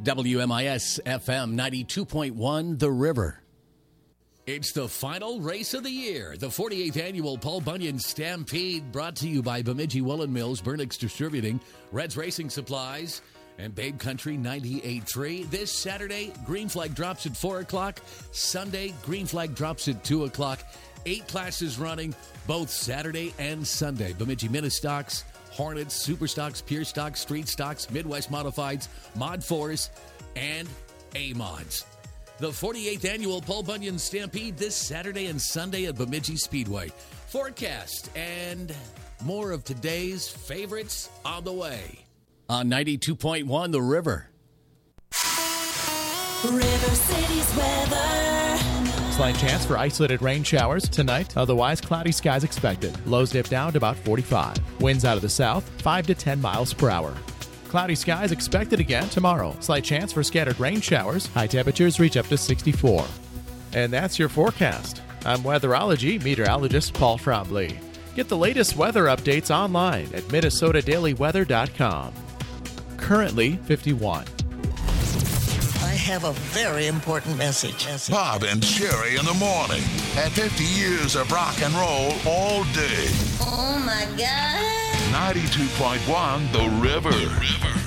WMIS FM 92.1 The River. It's the final race of the year, the 48th annual Paul Bunyan Stampede, brought to you by Bemidji Woolen Mills, Burnix Distributing, Reds Racing Supplies, and Babe Country 98.3. This Saturday, green flag drops at 4 o'clock. Sunday, green flag drops at 2 o'clock. 8 classes running both Saturday and Sunday. Bemidji Mini Stocks, Hornets, Super Stocks, Pure Stocks, Street Stocks, Midwest Modifieds, Mod 4s, and A-Mods. The 48th annual Paul Bunyan Stampede this Saturday and Sunday at Bemidji Speedway. Forecast and more of today's favorites on the way. On 92.1 The River. River City's weather. Slight chance for isolated rain showers tonight. Otherwise, cloudy skies expected. Lows dip down to about 45. Winds out of the south, 5 to 10 miles per hour. Cloudy skies expected again tomorrow. Slight chance for scattered rain showers. High temperatures reach up to 64. And that's your forecast. I'm weatherology meteorologist Paul Trombley. Get the latest weather updates online at MinnesotaDailyWeather.com. Currently 51. I have a very important message. Bob and Sherry in the morning. At 50 years of rock and roll all day. Oh my God. 92.1 The River.